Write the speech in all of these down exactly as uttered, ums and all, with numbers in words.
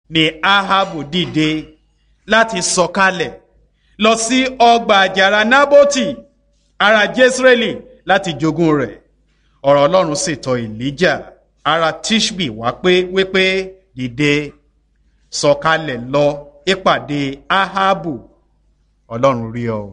ni Ahabu dìde láti sọ̀kalẹ̀ lọ sí ọgbà àjàrà Nábótì ará Jesreeli láti jogún rẹ̀. Ọ̀rọ̀ Ọlọ́run sì tọ̀ Èlíjà ará Tishbi wá pé wípé dìde sọ̀kalẹ̀ lọ ìpàdé Ahabu, Ọlọ́run rí ọ.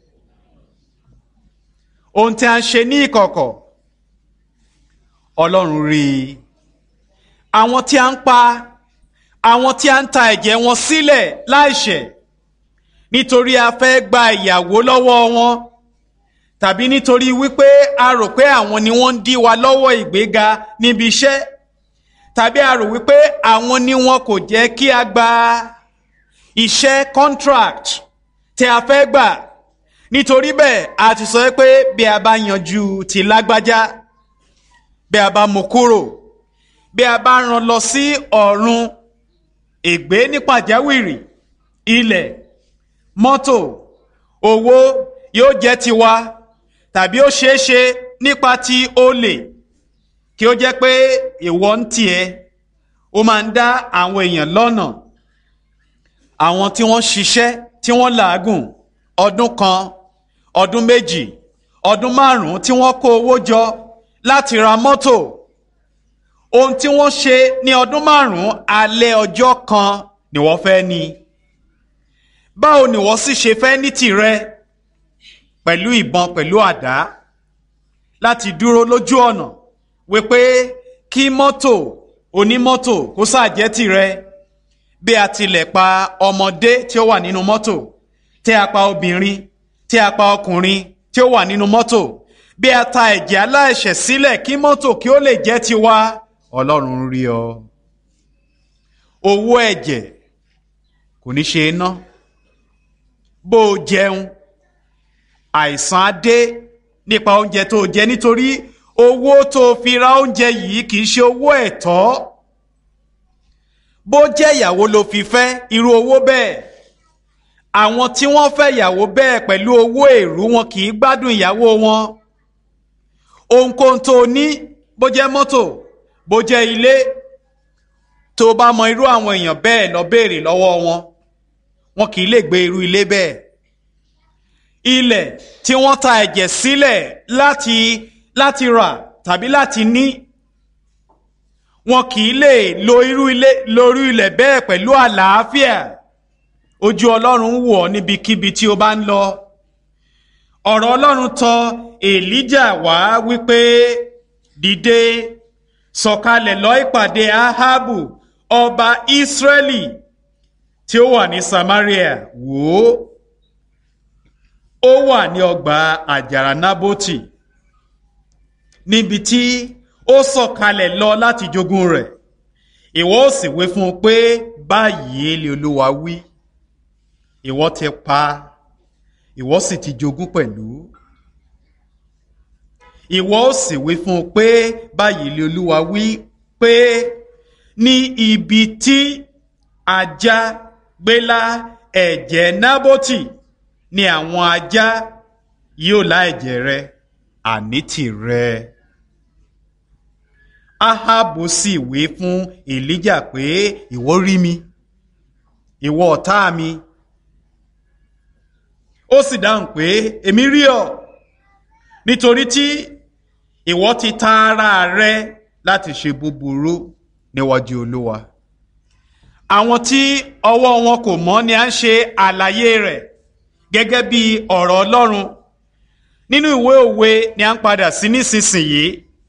Ohun tí a ń ṣe ní ìkọ̀kọ̀, Ọlọ́run rí i. Àwọn tí a ń pa, àwọn tí a ń ta ẹ̀jẹ̀ wọn sílẹ̀ láìṣẹ̀ nítorí a fẹ́ gba ìyàwó lọ́wọ́ wọn, tàbí nítorí wípé a rò pé àwọn ni wọ́n ń dí wa lọ́wọ́ ìgbéga níbi iṣẹ́, tàbí a rò wípé àwọn ni wọn kò jẹ́ kí a gba iṣẹ́ contract tí a fẹ́ gbà. Nítorí bẹ́ẹ̀ a ti sọ pé bí a bá yanjú ti lágbájá, bí a bá mú kúrò, bí a bá rán lọ sí ọ̀run, ègbé ní pàjáwìrì, ilẹ̀, mọ́tò, owó yóò jẹ́ tiwa, tàbí ó ṣeé ṣe nípa ti olè kí ó jẹ́ pé ìwọ ń tiẹ̀ ó máa ń dá àwọn èèyàn lọ́nà. Àwọn tí wọ́n ṣiṣẹ́ tí wọ́n làágùn ọdún kan, ọdún méjì, ọdún márùn-ún tí wọ́n kó owó jọ láti ra mọ́tò, ohun tí wọ́n ṣe ní ọdún márùn-ún alẹ́ ọjọ́ kan ni wọ́n fẹ́ ní. Báwo ni wọ́n sì ṣe fẹ́ ní tìrẹ pẹ̀lú ìbọn pẹ̀lú àdá láti dúró lójú ọ̀nà wípé kí mọ́tò onímọ́tò kó sáà jẹ́ tìrẹ, bí a tilẹ̀ pa ọmọdé tí ó wà nínú mọ́tò, tí a pa obìnrin, tí a pa ọkùnrin tí ó wà nínú mọ́tò, bí a ta ẹ̀jẹ̀ aláìṣẹ̀ sílẹ̀ kí mọ́tò kí ó lè jẹ́ tiwa. Ọlọ́run rí ọ. Owó ẹ̀jẹ̀ kò ní ṣe é ná. Bó o jẹun, àìsàn á dé nípa oúnjẹ tó o jẹ, nítorí owó tó o fi ra oúnjẹ yìí kì í ṣe owó ẹ̀tọ́. Bó jẹ́ ìyàwó ló fi fẹ́ irú owó bẹ́ẹ̀, àwọn tí wọ́n fẹ́ ìyàwó bẹ́ẹ̀ pẹ̀lú owó èrú wọn kì í gbádùn ìyàwó wọn. Ohunkóhun tó o ní, bó jẹ́ mọ́tò, bó jẹ́ ilé, tó o bá mọ irú àwọn èèyàn bẹ́ẹ̀ lọ béèrè lọ́wọ́ wọn, wọn kì í lè gbé irú ilé bẹ́ẹ̀. Ilẹ̀ tí wọ́n ta ẹ̀jẹ̀ sílẹ̀ láti láti rà tàbí láti ní, wọn kì í lè lo irú ilé lórí ilẹ̀ bẹ́ẹ̀ pẹ̀lú àlàáfíà. Ojú Ọlọ́run wò ọ́ níbikíbi tí o bá ń lọ. Ọ̀rọ̀ Ọlọ́run tọ̀ Èlíjà wá wípé dìde sọ̀kalẹ̀ lọ ìpàdé Ahabu ọba Israẹli tí ó wà ní Samaria. Wò ó, ó wà ní ọgbà àjàrà Nábótì, níbi tí ó sọ̀kalẹ̀ lọ láti jogún rẹ̀. Ìwọ ó sì wí fún un pé báyìí lé Olúwa wí, ìwọ ti pa, ìwọ sì ti jogún pẹ̀lú. Ìwọ ó sì wí fún un pé báyìí lé Olúwa wí pé ní ibi tí ajá gbélá ẹ̀jẹ̀ Nábótì ni àwọn ajá yóò lá ẹ̀jẹ̀ rẹ, àní tìrẹ. Ahabu sì wí fún Èlíjà pé ìwọ rí mi, ìwọ ọ̀tá mi. Ó sì dáhùn pé èmi rí ọ, nítorí tí ìwọ ti ta ara rẹ láti ṣe búburú níwájú Olúwa. Àwọn tí ọwọ́ wọn kò mọ́ ni à ń ṣe àlàyé rẹ̀ gẹ́gẹ́ bí ọ̀rọ̀ Ọlọ́run. Nínú ìwé òwe ni à ń padà sí nísinsìnyí.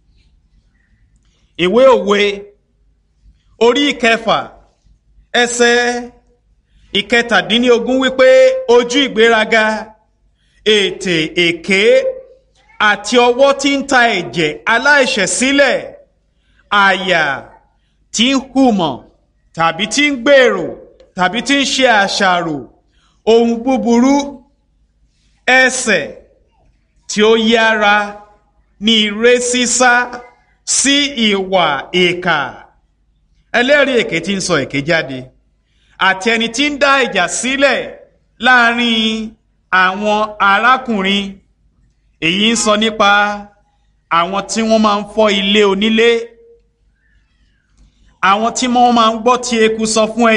Ìwé òwe orí ìkẹfà ẹsẹ̀ ìkẹtàdínlógún wípé ojú ìgbéraga, ètè èké àti ọwọ́ tí ń ta ẹ̀jẹ̀ aláìṣẹ̀ sílẹ̀, àyà tí ń hùmọ̀ tàbí tí ń gbèrò tàbí tí ń ṣe àṣàrò ohun búburú, ẹsẹ̀ tí ó yára ní ire sísá sí ìwà ìkà. Ẹlẹ́rìí èké tí ń sọ èké jáde, àti ẹni tí ń dá ìjà sílẹ̀ láàrin àwọn arákùnrin. Èyí ń sọ nípa àwọn tí wọ́n máa ń fọ́ ilé onílé, àwọn tí wọ́n máa ń gbọ́ tí eku sọ fún ẹ